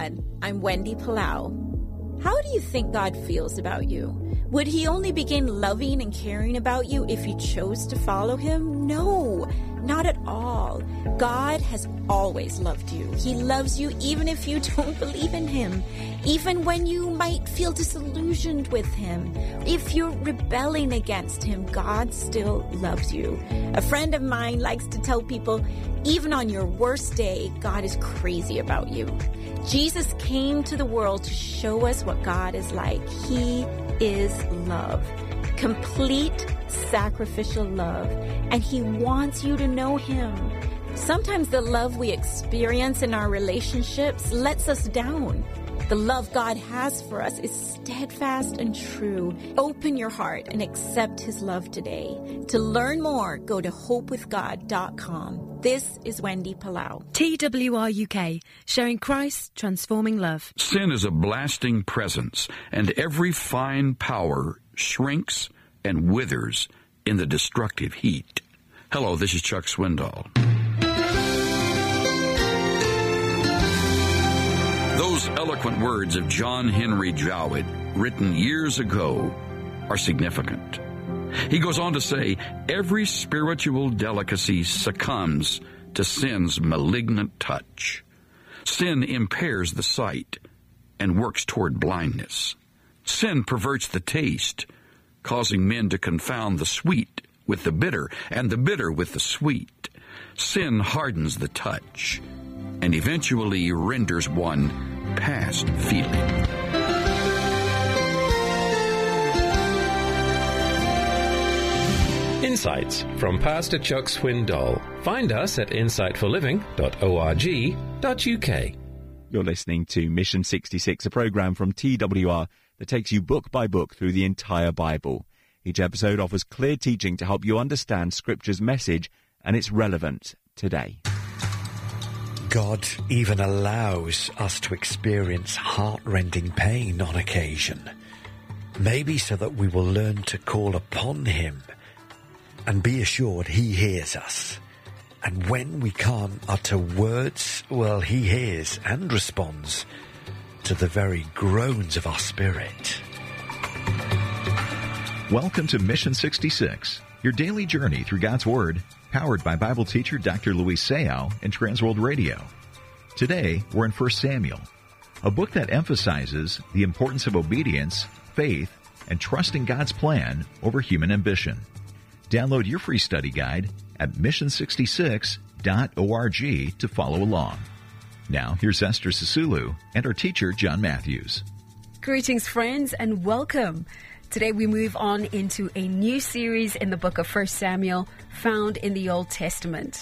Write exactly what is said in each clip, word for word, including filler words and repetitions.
God. I'm Wendy Palau. How do you think God feels about you? Would he only begin loving and caring about you if you chose to follow him? No, not at all. God has always loved you. He loves you even if you don't believe in him, even when you might feel disillusioned with him. If you're rebelling against him, God still loves you. A friend of mine likes to tell people, even on your worst day, God is crazy about you. Jesus came to the world to show us what God is like. He is love, complete sacrificial love, and he wants you to know him. Sometimes the love we experience in our relationships lets us down. The love God has for us is steadfast and true. Open your heart and accept his love today. To learn more, go to hope with god dot com. This is Wendy Palau. T W R U K, showing Christ transforming love. Sin is a blasting presence, and every fine power shrinks and withers in the destructive heat. Hello, this is Chuck Swindoll. Those eloquent words of John Henry Jowett, written years ago, are significant. He goes on to say, every spiritual delicacy succumbs to sin's malignant touch. Sin impairs the sight and works toward blindness. Sin perverts the taste, causing men to confound the sweet with the bitter and the bitter with the sweet. Sin hardens the touch and eventually renders one past feeling. Insights from Pastor Chuck Swindoll. Find us at insight for living dot org dot U K. You're listening to Mission sixty-six, a program from T W R that takes you book by book through the entire Bible. Each episode offers clear teaching to help you understand Scripture's message and its relevance today. God even allows us to experience heart-rending pain on occasion, maybe so that we will learn to call upon him and be assured he hears us. And when we can't utter words, well, he hears and responds to the very groans of our spirit. Welcome to Mission sixty-six, your daily journey through God's Word, powered by Bible teacher Doctor Luis Sayao and Transworld Radio. Today, we're in First Samuel, a book that emphasizes the importance of obedience, faith, and trusting God's plan over human ambition. Download your free study guide at mission sixty-six dot org to follow along. Now, here's Esther Sisulu and our teacher, John Matthews. Greetings, friends, and welcome. Today we move on into a new series in the book of First Samuel, found in the Old Testament.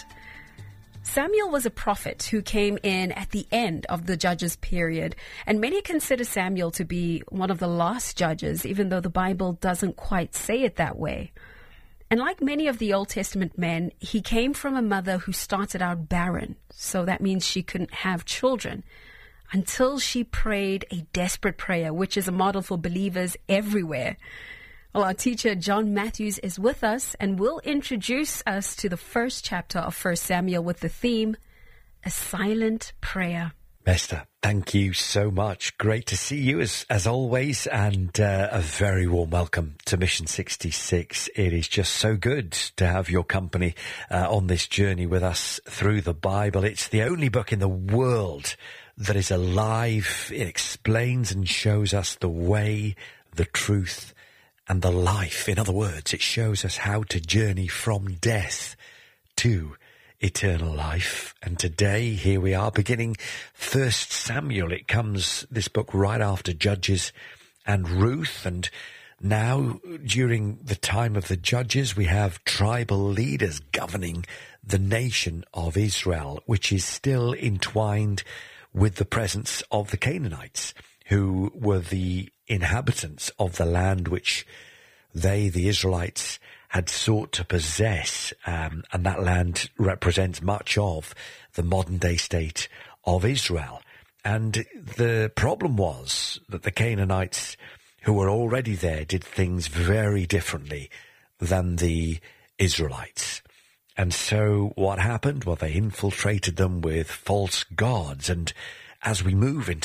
Samuel was a prophet who came in at the end of the Judges period, and many consider Samuel to be one of the last judges, even though the Bible doesn't quite say it that way. And like many of the Old Testament men, he came from a mother who started out barren, so that means she couldn't have children, until she prayed a desperate prayer, which is a model for believers everywhere. Well, our teacher, John Matthews, is with us and will introduce us to the first chapter of First Samuel with the theme, A Silent Prayer. Esther, thank you so much. Great to see you as as always, and uh, a very warm welcome to Mission sixty-six. It is just so good to have your company uh, on this journey with us through the Bible. It's the only book in the world that is alive. It explains and shows us the way, the truth, and the life. In other words, it shows us how to journey from death to eternal life. And today, here we are, beginning First Samuel. It comes, this book, right after Judges and Ruth. And now, during the time of the Judges, we have tribal leaders governing the nation of Israel, which is still entwined with the presence of the Canaanites, who were the inhabitants of the land which they, the Israelites, had sought to possess, um, and that land represents much of the modern-day state of Israel. And the problem was that the Canaanites, who were already there, did things very differently than the Israelites. And so what happened? Well, they infiltrated them with false gods. And as we move into